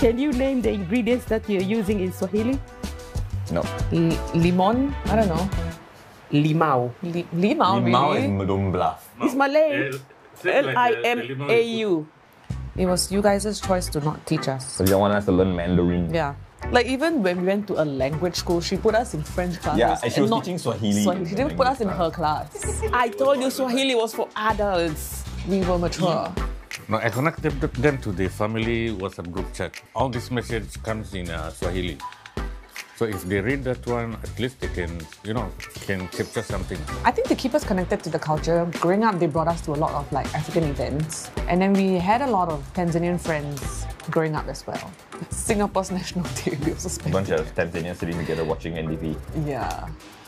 Can you name the ingredients that you're using in Swahili? No. Limon? I don't know. Limau. Limau, Limau really? is Mudumblaf. It's Malay. L-I-M-A-U. It was you guys' choice to not teach us. So you want us to learn Mandarin? Yeah. Like even when we went to a language school, she put us in French classes. Yeah, and she was not teaching Swahili. She didn't put us in her class. I told you Swahili was for adults. We were mature. No, I connected them to the family WhatsApp group chat. All this message comes in Swahili. So if they read that one, at least they can, can capture something. I think to keep us connected to the culture, growing up, they brought us to a lot of like African events. And then we had a lot of Tanzanian friends growing up as well. Singapore's National Day, we also spent Bunch of Tanzanians sitting together watching NDP. Yeah.